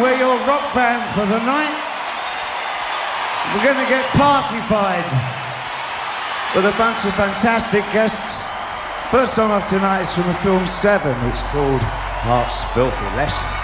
We're your rock band for the night. We're going to get party-fied with a bunch of fantastic guests. First song of tonight is from the film Seven. It's called Heart's Filthy Lesson.